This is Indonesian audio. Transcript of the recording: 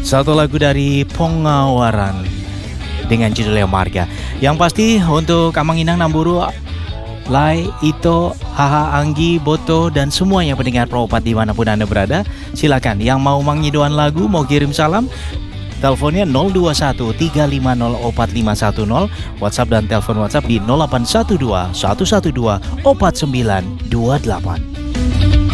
Satu lagu dari Pengawaran dengan judulnya Marga. Yang pasti untuk Amang Inang Namburu, Lai, Ito, Haha, Anggi, Boto, dan semuanya pendengar Pro4 dimanapun Anda berada, silakan yang mau mangidauan lagu, mau kirim salam, teleponnya 021 350 4510, WhatsApp dan telepon WhatsApp di 0812 112 4928.